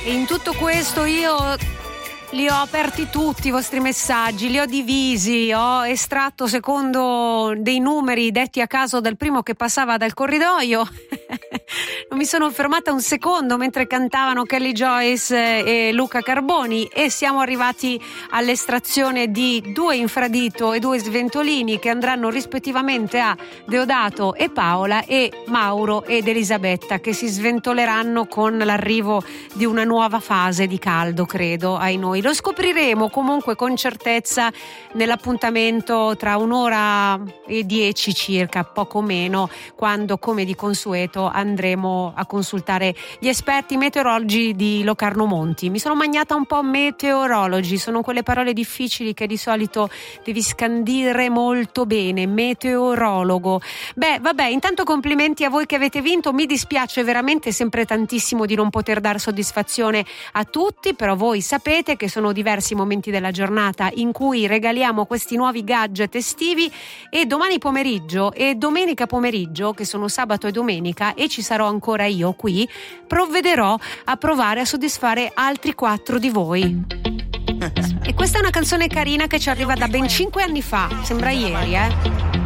E in tutto questo io li ho aperti tutti i vostri messaggi, li ho divisi, ho estratto secondo dei numeri detti a caso dal primo che passava dal corridoio. Non mi sono fermata un secondo mentre cantavano Kelly Joyce e Luca Carboni, e siamo arrivati all'estrazione di 2 infradito e 2 sventolini che andranno rispettivamente a Deodato e Paola, e Mauro ed Elisabetta, che si sventoleranno con l'arrivo di una nuova fase di caldo, credo, ai noi. Lo scopriremo comunque con certezza nell'appuntamento tra 1:10 circa, poco meno, quando, come di consueto, andremo a consultare gli esperti meteorologi di Locarno Monti. Mi sono magnata un po' meteorologi, sono quelle parole difficili che di solito devi scandire molto bene. Meteorologo. Beh, vabbè, intanto complimenti a voi che avete vinto. Mi dispiace veramente sempre tantissimo di non poter dare soddisfazione a tutti, però voi sapete che sono diversi momenti della giornata in cui regaliamo questi nuovi gadget estivi, e domani pomeriggio e domenica pomeriggio, che sono sabato e domenica, e ci sarò ancora io qui, provvederò a provare a soddisfare altri 4 di voi. E questa è una canzone carina che ci arriva da ben 5 anni fa, sembra ieri,